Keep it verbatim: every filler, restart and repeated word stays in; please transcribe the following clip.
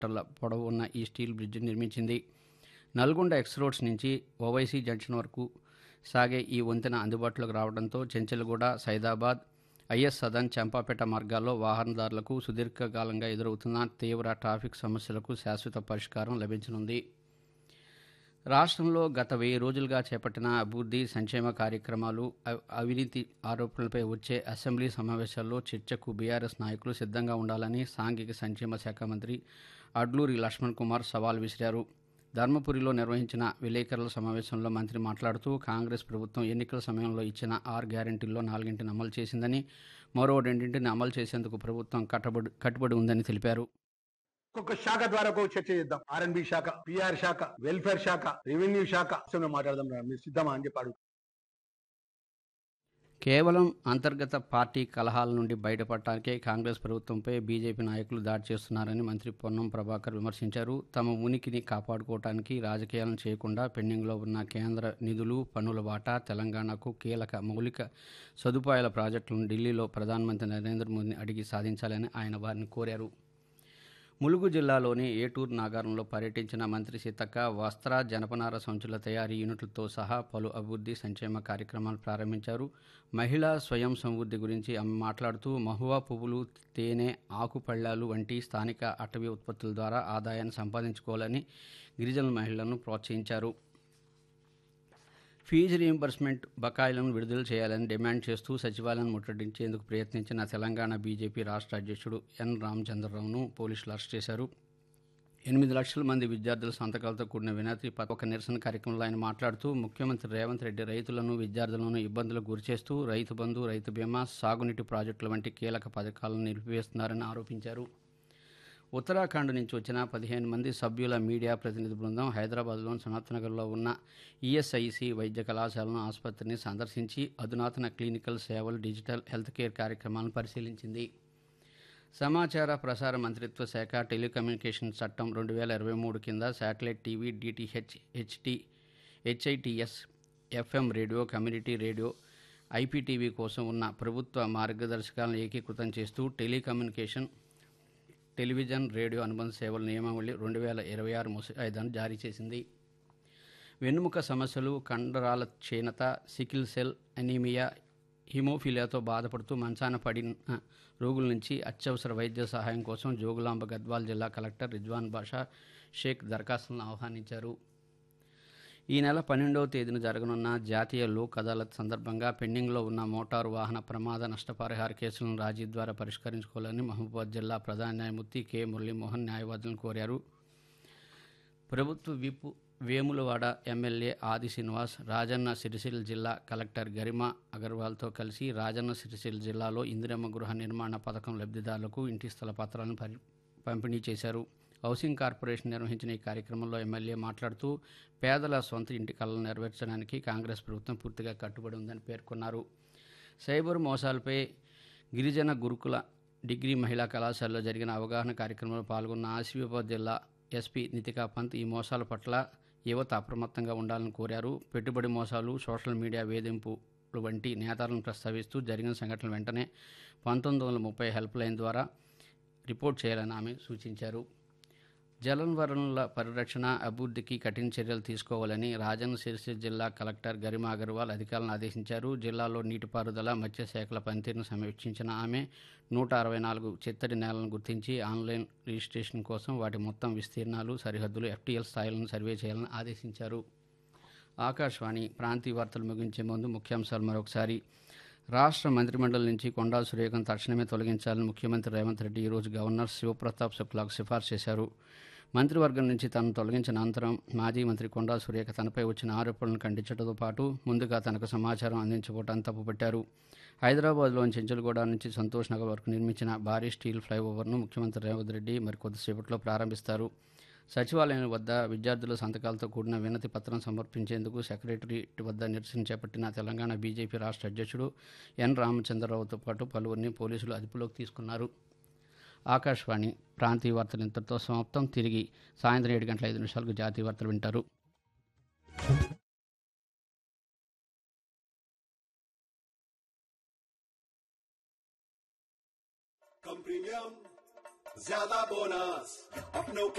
కిలోమీటర్ల పొడవు ఉన్న ఈ స్టీల్ బ్రిడ్జ్ నిర్మించింది. నల్గొండ ఎక్స్ రోడ్స్ నుంచి ఓవైసీ జంక్షన్ వరకు సాగే ఈ వంతెన అందుబాటులోకి రావడంతో చెంచల్గూడ, సైదాబాద్, ఐఎస్ సదన్, చంపాపేట మార్గాల్లో వాహనదారులకు సుదీర్ఘకాలంగా ఎదురవుతున్న తీవ్ర ట్రాఫిక్ సమస్యలకు శాశ్వత పరిష్కారం లభించనుంది. రాష్ట్రంలో గత వెయ్యి రోజులుగా చేపట్టిన అభివృద్ధి సంక్షేమ కార్యక్రమాలు, అవినీతి ఆరోపణలపై వచ్చే అసెంబ్లీ సమావేశాల్లో చర్చకు బీఆర్ఎస్ నాయకులు సిద్ధంగా ఉండాలని సాంఘిక సంక్షేమ శాఖ మంత్రి అడ్లూరి లక్ష్మణ్ కుమార్ సవాల్ విసిరారు. ధర్మపురిలో నిర్వహించిన విలేకరుల సమావేశంలో మంత్రి మాట్లాడుతూ కాంగ్రెస్ ప్రభుత్వం ఎన్నికల సమయంలో ఇచ్చిన ఆరు గ్యారెంటీల్లో నాలుగింటిని అమలు చేసిందని, మరో రెండింటిని అమలు చేసేందుకు ప్రభుత్వం కట్టుబడి కట్టుబడి ఉందని తెలిపారు. ఒక్కొక్క శాఖ ద్వారా ఒక చర్చ చేద్దాం. ఆర్ఎండ్బి శాఖ, పిఆర్ శాఖ, వెల్ఫేర్ శాఖ, రెవెన్యూ శాఖ మాట్లాడదాం. మీరు సిద్ధమా అని చెప్పాడు. కేవలం అంతర్గత పార్టీ కలహాల నుండి బయటపడటానికే కాంగ్రెస్ ప్రభుత్వంపై బీజేపీ నాయకులు దాడి చేస్తున్నారని మంత్రి పొన్నం ప్రభాకర్ విమర్శించారు. తమ ఉనికిని కాపాడుకోవడానికి రాజకీయాలను చేయకుండా పెండింగ్లో ఉన్న కేంద్ర నిధులు, పన్నుల వాటా, తెలంగాణకు కీలక మౌలిక సదుపాయాల ప్రాజెక్టులను ఢిల్లీలో ప్రధానమంత్రి నరేంద్ర మోదీని అడిగి సాధించాలని ఆయన వారిని కోరారు. ములుగు జిల్లాలోని ఏటూరు నాగారంలో పర్యటించిన మంత్రి సీతక్క వస్త్ర, జనపనార సంచుల తయారీ యూనిట్లతో సహా పలు అభివృద్ధి సంక్షేమ కార్యక్రమాలు ప్రారంభించారు. మహిళా స్వయం సమృద్ధి గురించి ఆమె మాట్లాడుతూ మహువా పువ్వులు, తేనె, ఆకుపళ్ళాలు వంటి స్థానిక అటవీ ఉత్పత్తుల ద్వారా ఆదాయాన్ని సంపాదించుకోవాలని గిరిజన మహిళలను ప్రోత్సహించారు. ఫీజు రీయింబర్స్మెంట్ బకాయిలను విడుదల చేయాలని డిమాండ్ చేస్తూ సచివాలయం ముట్టడించేందుకు ప్రయత్నించిన తెలంగాణ బీజేపీ రాష్ట్ర అధ్యక్షుడు ఎన్ రామచంద్రరావును పోలీసులు అరెస్ట్ చేశారు. ఎనిమిది లక్షల మంది విద్యార్థుల సంతకాలతో కూడిన వినతి పత్రిక నిరసన కార్యక్రమంలో ఆయన మాట్లాడుతూ ముఖ్యమంత్రి రేవంత్ రెడ్డి రైతులను, విద్యార్థులను ఇబ్బందులకు గురిచేస్తూ రైతు బంధు, రైతు బీమా, సాగునీటి ప్రాజెక్టుల వంటి కీలక పథకాలను నిలిపివేస్తున్నారని ఆరోపించారు. ఉత్తరాఖండ్ నుంచి వచ్చిన పదిహేను మంది సభ్యుల మీడియా ప్రతినిధి బృందం హైదరాబాద్లోని సనత్నగర్లో ఉన్న ఈఎస్ఐసి వైద్య కళాశాలను, ఆసుపత్రిని సందర్శించి అధునాతన క్లినికల్ సేవలు, డిజిటల్ హెల్త్ కేర్ కార్యక్రమాలను పరిశీలించింది. సమాచార ప్రసార మంత్రిత్వ శాఖ టెలికమ్యూనికేషన్ చట్టం రెండు వేల ఇరవై మూడు కింద satellite TV, DTH, HT, HITS, FM radio, community radio, IPTV కోసం ఉన్న ప్రభుత్వ మార్గదర్శకాలను ఏకీకృతం చేస్తూ టెలికమ్యూనికేషన్, టెలివిజన్, రేడియో అనుబంధ సేవల నియమావళి రెండు వేల ఇరవై ఆరు ముసాయిదాను జారీ చేసింది. వెన్నుముక సమస్యలు, కండరాల క్షీణత, సికిల్ సెల్ అనీమియా, హిమోఫిలియాతో బాధపడుతూ మంచాన పడిన రోగుల నుంచి అత్యవసర వైద్య సహాయం కోసం జోగులాంబ గద్వాల్ జిల్లా కలెక్టర్ రిజ్వాన్ బాషా షేక్ దరఖాస్తులను ఆహ్వానించారు. ఈ నెల పన్నెండవ తేదీన జరగనున్న జాతీయ లోక్ అదాలత్ సందర్భంగా పెండింగ్లో ఉన్న మోటారు వాహన ప్రమాద నష్టపరిహార కేసులను రాజీ ద్వారా పరిష్కరించుకోవాలని మహబూబాబాద్ జిల్లా ప్రధాన న్యాయమూర్తి కె మురళీమోహన్ న్యాయవాదులను కోరారు. ప్రభుత్వ విప్ వేములవాడ ఎమ్మెల్యే ఆది శ్రీనివాస్ రాజన్న సిరిసిల్ల జిల్లా కలెక్టర్ గరిమా అగర్వాల్తో కలిసి రాజన్న సిరిసిల్ల జిల్లాలో ఇందిరమ్మ గృహ నిర్మాణ పథకం లబ్ధిదారులకు ఇంటి స్థల పత్రాలను పరి పంపిణీ చేశారు. హౌసింగ్ కార్పొరేషన్ నిర్వహించిన ఈ కార్యక్రమంలో ఎమ్మెల్యే మాట్లాడుతూ పేదల సొంత ఇంటి కలను నెరవేర్చడానికి కాంగ్రెస్ ప్రభుత్వం పూర్తిగా కట్టుబడి ఉందని పేర్కొన్నారు. సైబర్ మోసాలపై గిరిజన గురుకుల డిగ్రీ మహిళా కళాశాలలో జరిగిన అవగాహన కార్యక్రమంలో పాల్గొన్న ఆసిఫాబాద్ జిల్లా ఎస్పీ నితికా పంత్ ఈ మోసాల పట్ల యువత అప్రమత్తంగా ఉండాలని కోరారు. పెట్టుబడి మోసాలు, సోషల్ మీడియా వేధింపులు వంటి నేతాలను ప్రస్తావిస్తూ జరిగిన సంఘటనలు వెంటనే పంతొమ్మిది వందల ముప్పై హెల్ప్ లైన్ ద్వారా రిపోర్ట్ చేయాలని ఆమె సూచించారు. జలవనరుల పరిరక్షణ, అభివృద్ధికి కఠిన చర్యలు తీసుకోవాలని రాజన్న సిరిసిల్ల జిల్లా కలెక్టర్ గరిమా అగర్వాల్ అధికారులను ఆదేశించారు. జిల్లాలో నీటిపారుదల, మత్స్యశాఖల పనితీరును సమీక్షించిన ఆమె నూట అరవై నాలుగు చిత్తడి నేలను గుర్తించి ఆన్లైన్ రిజిస్ట్రేషన్ కోసం వాటి మొత్తం విస్తీర్ణాలు, సరిహద్దులు, ఎఫ్టీఎల్ స్థాయిలను సర్వే చేయాలని ఆదేశించారు. ఆకాశవాణి ప్రాంతీయ వార్తలు ముగించే ముందు ముఖ్యాంశాలు మరొకసారి. రాష్ట్ర మంత్రిమండలి నుంచి కొండా సురేఖను తక్షణమే తొలగించాలని ముఖ్యమంత్రి రేవంత్ రెడ్డి ఈరోజు గవర్నర్ శివప్రతాప్ శుక్లాకు సిఫార్సు చేశారు. మంత్రివర్గం నుంచి తనను తొలగించిన అనంతరం మాజీ మంత్రి కొండా సురేఖ తనపై వచ్చిన ఆరోపణలను ఖండించడంతో పాటు ముందుగా తనకు సమాచారం అందించబోవటాన్ని తప్పుపట్టారు. హైదరాబాద్లోని చెంచల్గూడ నుంచి సంతోష్ నగర్ వరకు నిర్మించిన భారీ స్టీల్ ఫ్లైఓవర్ను ముఖ్యమంత్రి రేవంత్ రెడ్డి మరికొద్దిసేపట్లో ప్రారంభిస్తారు. సచివాలయం వద్ద విద్యార్థుల సంతకాలతో కూడిన వినతి పత్రం సమర్పించేందుకు సెక్రటరియట్ వద్ద నిరసన చేపట్టిన తెలంగాణ బీజేపీ రాష్ట్ర అధ్యక్షుడు ఎన్ రామచంద్రరావుతో పాటు పలువురిని పోలీసులు అదుపులోకి తీసుకున్నారు. ఆకాశవాణి ప్రాంతీయ వార్తలు ఇంతటితో సమాప్తం. తిరిగి సాయంత్రం ఏడు గంటల ఐదు నిమిషాలకు జాతీయ వార్తలు వింటారు. Con Premium ज्यादा बोनस अपनों के